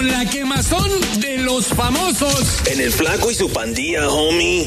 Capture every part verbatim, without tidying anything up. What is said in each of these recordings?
con la quemazón de los famosos. En el Flaco y su pandilla, homie.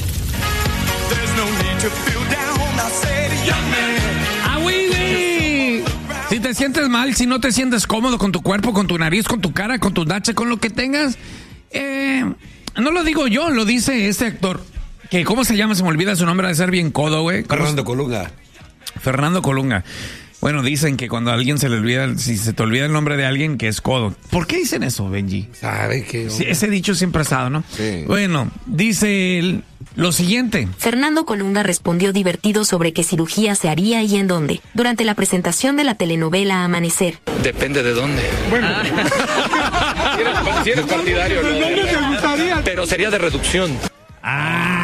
¡Ah, güey! Si te sientes mal, si no te sientes cómodo con tu cuerpo, con tu nariz, con tu cara, con tu nache, con lo que tengas, eh, no lo digo yo, lo dice este actor. Que, ¿cómo se llama? Se me olvida su nombre, de ser bien codo, güey. Fernando Colunga. Fernando Colunga. Bueno, dicen que cuando a alguien se le olvida, si se te olvida el nombre de alguien, que es codo. ¿Por qué dicen eso, Benji? ¿Sabe qué? Sí, ese dicho siempre ha estado, ¿no? Sí. Bueno, dice él lo siguiente. Fernando Colunga respondió divertido sobre qué cirugía se haría y en dónde, durante la presentación de la telenovela Amanecer. Depende de dónde. Bueno. Si eres, si eres partidario, ¿De dónde te gustaría? pero sería de reducción. ¡Ah!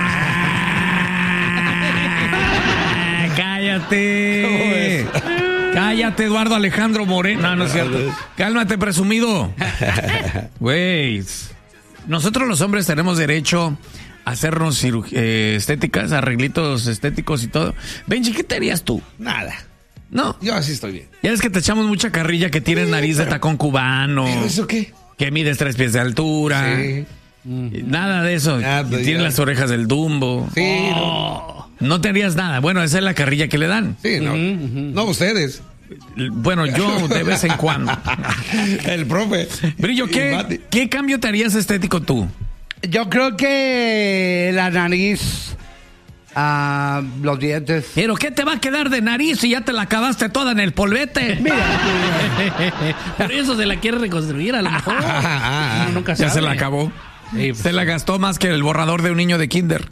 ¡Cállate! Cállate, Eduardo Alejandro Moreno. No, no es cierto. Cálmate, presumido. Güey, nosotros los hombres tenemos derecho a hacernos cirug- eh, estéticas, arreglitos estéticos y todo. Benji, ¿qué te harías tú? Nada. No. Yo así estoy bien. Ya es que te echamos mucha carrilla que tienes nariz de tacón cubano. ¿Pero eso qué? Que mides tres pies de altura. Sí. Nada de eso. Ah, Y pues tienes ya. las orejas del Dumbo. Sí, Oh. No te harías nada. Bueno, esa es la carrilla que le dan. Sí, no. No ustedes. Bueno, yo de vez en cuando. El profe. Brillo, Y ¿qué, Mati. ¿qué cambio te harías estético tú? Yo creo que la nariz, ah, los dientes. ¿Pero qué te va a quedar de nariz si ya te la acabaste toda en el polvete? Mira, Pero eso se la quiere reconstruir a lo mejor. Uno nunca Ya sabe. se la acabó. Sí, pues. Se la gastó más que el borrador de un niño de kinder.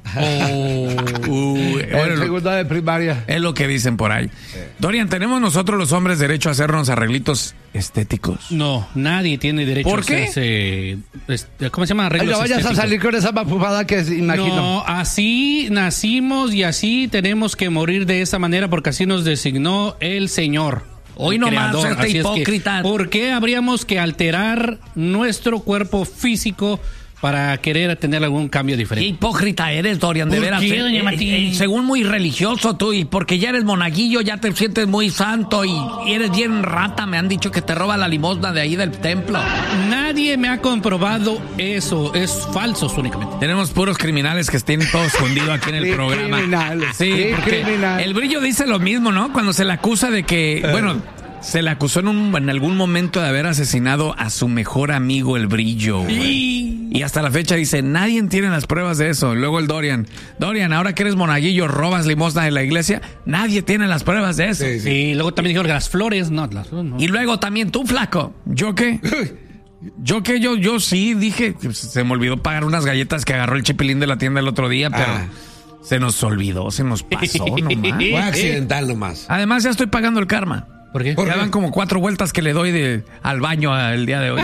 Uh, en bueno, segunda de primaria. es lo que dicen por ahí. Dorian, ¿tenemos nosotros los hombres derecho a hacernos arreglitos estéticos? No, nadie tiene derecho ¿Por a qué? hacerse, este, ¿cómo se llama? Ay, Arreglos no vayas estéticos. a salir con esa mapufada que imagino. No, así nacimos y así tenemos que morir de esa manera porque así nos designó el Señor. Hoy el nomás, Creador. este Así es que, hipócrita. ¿por qué habríamos que alterar nuestro cuerpo físico para querer tener algún cambio Qué diferente? hipócrita eres, Dorian, de ¿Por veras. qué, Eh, doña eh, Martín? eh, según muy religioso tú, y porque ya eres monaguillo, ya te sientes muy santo y, y eres bien rata. Me han dicho que te roba la limosna de ahí del templo. Nadie me ha comprobado eso, es falso únicamente. Tenemos puros criminales que estén todos escondidos aquí en el Sí, programa. criminales, Sí, sí, porque criminal. el Brillo dice lo mismo, ¿no? Cuando se le acusa de que, bueno, se le acusó en, un, en algún momento de haber asesinado a su mejor amigo, el Brillo, güey. Y hasta la fecha dice, nadie tiene las pruebas de eso. Luego el Dorian, Dorian, ahora que eres monaguillo, robas limosna de la iglesia, nadie tiene las pruebas de eso. Sí, sí. Y luego también dijeron que las flores, no, las flores no. Y luego también tú, flaco. ¿Yo qué? Yo qué, yo, yo sí dije, se me olvidó pagar unas galletas que agarró el chipilín de la tienda el otro día, pero Ah. se nos olvidó, se nos pasó nomás. Fue accidental nomás. Además ya estoy pagando el karma. ¿Por qué? ¿Por Ya qué? van como cuatro vueltas que le doy de, al baño a- el día de hoy.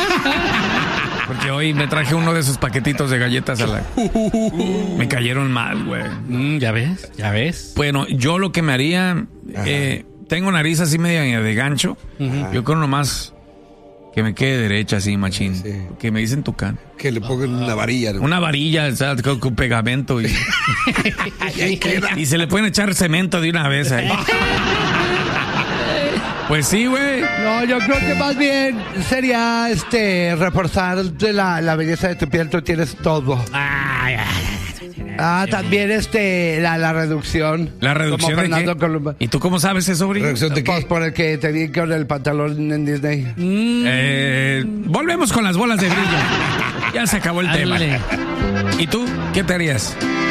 Porque hoy me traje uno de esos paquetitos de galletas a la... Me cayeron mal, güey. Mm, ya ves, ya ves. Bueno, yo lo que me haría... eh, tengo nariz así media de gancho. Yo creo nomás que me quede derecha así, machín. Sí. Que me dicen tucán. Que le pongan una varilla. ¿no? Una varilla, ¿sabes? Con, con pegamento. Y, Y ahí queda. y se le pueden echar cemento de una vez ahí. Pues sí, güey. No, yo creo que más bien sería este reforzar de la, la belleza de tu piel. Tú tienes todo. Ah, también este la, la reducción. La reducción Como de Fernando qué? Colunga. ¿Y tú cómo sabes eso, Brillo? ¿Reacción de Pues qué? por el que te vi con el pantalón en Disney. Eh, volvemos con las bolas de brillo. Ya se acabó el tema. Ándale. ¿Y tú qué te harías?